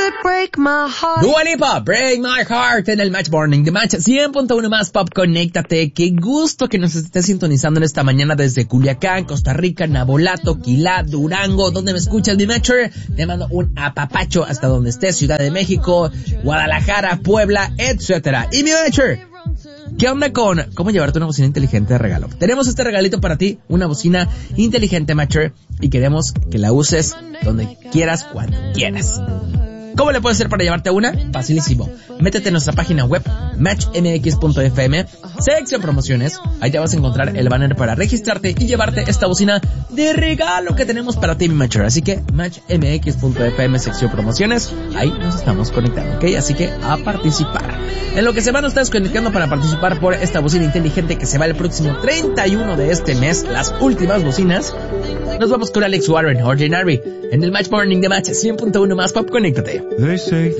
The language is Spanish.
Dua Lipa, Break My Heart en el Match Morning de Match 100.1 más Pop. Conéctate. Qué gusto que nos estés sintonizando en esta mañana desde Culiacán, Costa Rica, Nabolato, Quilá, Durango. ¿Dónde me escuchas, mi Matcher? Te mando un apapacho hasta donde estés, Ciudad de México, Guadalajara, Puebla, etcétera. Y mi Matcher, ¿qué onda con cómo llevarte una bocina inteligente de regalo? Tenemos este regalito para ti, una bocina inteligente, Matcher, y queremos que la uses donde quieras, cuando quieras. ¿Cómo le puedes hacer para llevarte una? Facilísimo. Métete en nuestra página web, matchmx.fm, sección promociones. Ahí te vas a encontrar el banner para registrarte y llevarte esta bocina de regalo que tenemos para ti, mi Matcher. Así que matchmx.fm, sección promociones. Ahí nos estamos conectando, ¿ok? Así que a participar. En lo que se van ustedes conectando para participar por esta bocina inteligente que se va el próximo 31 de este mes, las últimas bocinas, nos vamos con Alex Warren, Ordinary, en el Match Morning de Match 100.1 más Pop. Conéctate.